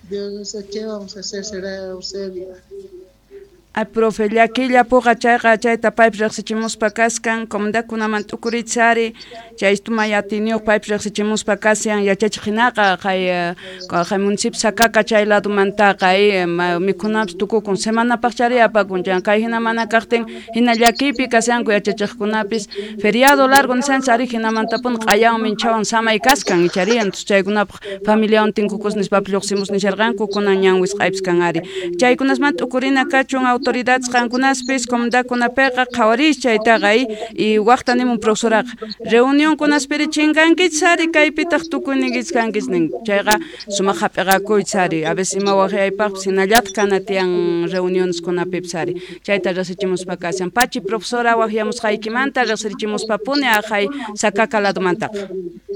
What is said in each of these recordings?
Dios no sé qué vamos a hacer, será Eusebio. Ay, profe, llakilla puqa chayqa chayta paypis riqsichimuspa kaskan, comandakunaman t'ukuritsari, chaystuma yatiniyuq paypis riqsichimuspa kasyan, yachachiq hinaqa kay municipio Sacaka chay ladumanta kay mikhunapis tukukun semanapaq chari apakunchan, kay hina mana kaqtin hina llakipi kasyanku yachachiqkunapis feriado largo nisanchis ari hinamantapun q'ayawan minchawan samay kaskan ichariyan, chaykunapaq familiawan tinkukus nispapi lluqsimus nisharqanku kunan ñan wisq'aypis kan ari. Chaykunasman t'ukurina kachun autoridades qankunaspis comunidadkunapiqa qhawarish chaytaqa y waqta nimun profesoraqa reunión kunaspiri chinkankichis ari kaypitaq tukuyninkich kankich nin chayqa sumaq hap'iqakuychis ari a veces ima waqyaypaqpis hinallata kana tiyan reuniones kunapipis ari chayta riqsichimuspa kashan pachi profesora waqyamusqaykimanta riqsirichimuspapuni aqhay Sacaka ladomantaqa.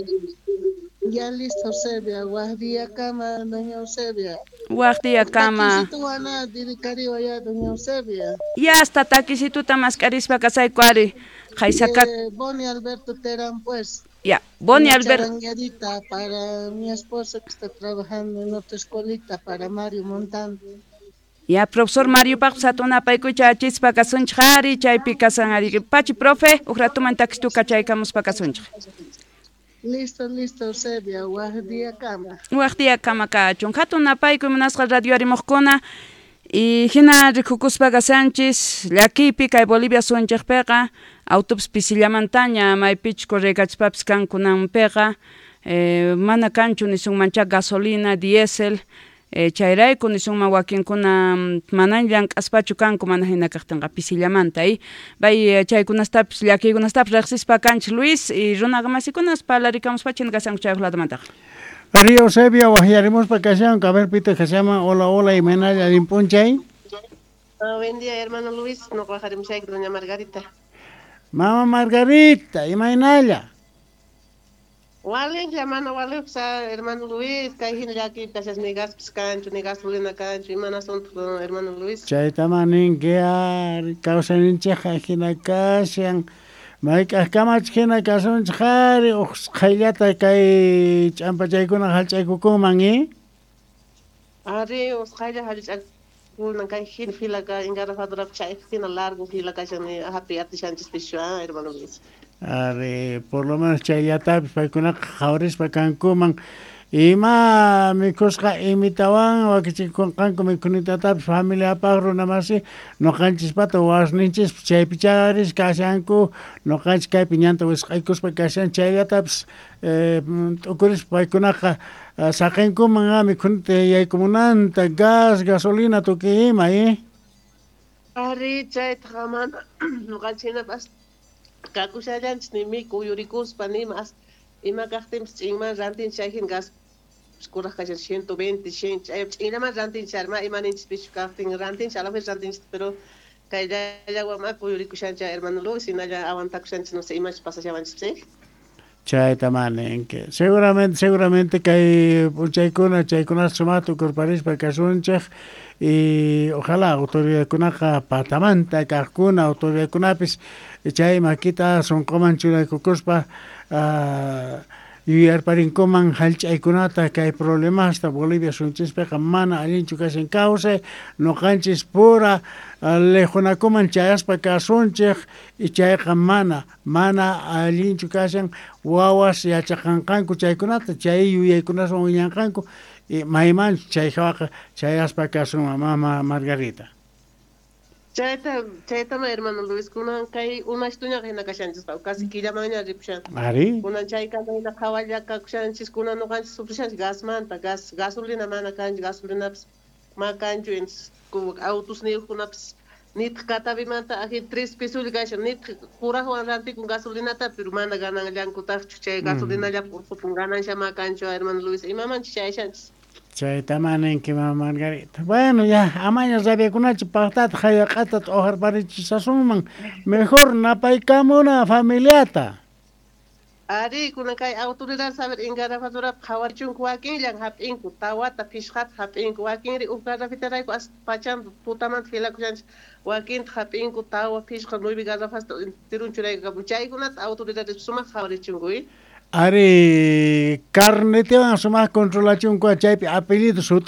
Ya listo, Eusebia. Guardia cama, doña Eusebia. Guardia cama. Taquisituana, dedicario allá, doña Eusebia. Ya hasta taquisituta mascarispa kasayku ari. Boni Alberto Terán, pues. Ya, Boni Alberto. Charanguerita para mi esposo que está trabajando en otra escuelita, para Mario Montano. Ya, profesor Mario Paxatuna Paikucha Chispa Kasunchari, Chaypi Kasanari. Pachi, profe, Ugratuman taxistuka Chaykamus Pakasunch. Listo, Eusebia. Guardia cama. Guardia cama kachun. Hatuna Paiku Manasca Radio Arimokona. Y hina Ricucuspaga Sánchez, Laquipi, Kai Bolivia Sonchepega, Autobus Pisillamantaña, Maipichco Regachpaps Cancunan Pega, Mana Canchu ni sun mancha gasolina, diésel, Chairay con ni sun mawakin kuna mananyan aspachu cancu manajina cartanga Pisillamanta y vai Chaicunastaps, Laquigunastaps, Rexispa Canch Luis y Runagamasikunas Palaricamos Pachin Gasan Chayhuladamanta. Río Eusebio, guajaremos para que sean, a ver, Pito, que se llama Hola y Menalla de Impunchay. Buen día, hermano Luis, no guajaremos ahí, doña Margarita. Mamá Margarita, y Menalla. Wale, hermano Luis, cajín ya aquí, casas ni gas, cancho, ni gasolina cancho, y manas son hermano Luis. Chaitamanin, que hay, causan en cheja, ginacasian. Maika kamach kena kasun chari khayata kai champa chaykuna halchaykukumangi ari khayla halchaykunan kai hin filaka ingara fadra chaykina largo filaka chani happy atishanchis pisua hermano Luis ari por lo menos chaylata paykuna khawris pakankuman ima mikusqa imitawan wakichikun qanku mikunitatapi familia pagro namasi noqanchis pata wasninchis chaypicharis kashanku noqanchis kaypi ñanta wisq'aykuspa kashan chaylatapis t'ukuris paykunaqa saqinkuman mikunita yaykumunanta gas gasolina tukuy ima ari chaytaqa mana noqanchinapas kakushallanchis nimi kuyurikuspa nimas ima kaqtimpis ch'inman rantin chayhin gas kuraq kashan 120 ch'inaman rantin charma imaninchis pishu kaqtin rantin a la vez rantin pero kayllawan kuyurikushancha hermano Luis hinalla awantakushanchis no sé imachis pasashawanchis sí chaytamaninki seguramente kay chaykuna sumatu kurparispa kasunchik y ojalá autoridadkunaqa patamanta kaqkuna autoridadkunapis chay makita sunquman churaykukuspa yuyarparinkuman hallch'aykunata kay problemasta Bolivia sunchispiqa mana allinchu kashan kawsay noqanchis pura lejunakuman chayaspa kasunchik y chayqa mana allinchu kashan wawas yachaqanqanku chaykunata chay yuyaykunaswan wiñanqanku y mayman chayqa chayaspa kasunman mama Margarita. Chaytama hermano Luis kunan kay unashtuña hina kashanchis casi killamaña ripshan. Ari. Kunan chaykama hina qhawalla kakushanchis kunan nuqanchis sufrishanchis gasmanta gasolina mana kanchis gasolinapas ma kanchu autos niqkunapis nitq katabimanta aji 3 pesos kashan nitq quraqwan rantikun gasolinata pero mana gananllankutaqchu chay gasolinallapi urqupun ganansha ma kanchu hermano Luis imamanchis chayshanchis. Chaytamaninki mama Margarita. Bueno, ya amaña rabyakunachi paqtata hayaqatata ojarparichisasuman mejor napaykamuna familiata. Ari kunan kay autoridad saber ingara fatura qhawarchunku wakinllan hap'inku tawata phishqata hap'inku wakinri uqara fitarayku pachan tutamanta hilakushanchis wakinta hap'inku tawa phishqa 9 garrafasta tirunchurayku chaykunata autoridades sumaq qhawarichunku Ari carnetewan sumaq controlachunku chaypi apellido